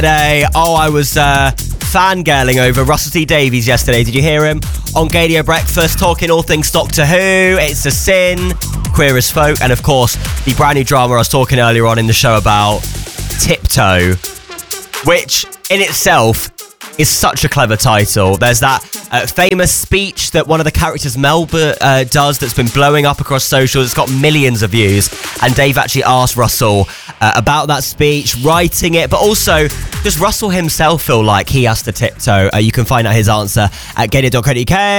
Today, I was fangirling over Russell T Davies yesterday. Did you hear him? On Gadio Breakfast, talking all things Doctor Who, It's a Sin, Queer as Folk, and of course, the brand new drama I was talking earlier on in the show about, Tiptoe, which in itself is such a clever title. There's that famous speech that one of the characters, Melba, does that's been blowing up across socials. It's got millions of views. And Dave actually asked Russell about that speech, writing it, but also does Russell himself feel like he has to tiptoe? You can find out his answer at gadio.co.uk.